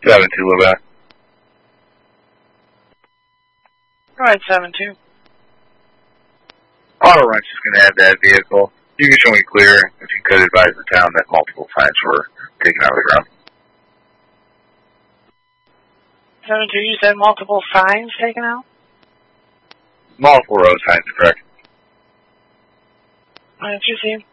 7-2, we're back. Go ahead, 7-2. Auto Ranch is going to add that vehicle. You can show me clear if you could advise the town that multiple signs were taken out of the ground. 7-2, you said multiple signs taken out? Multiple road signs, correct. Alright, you see.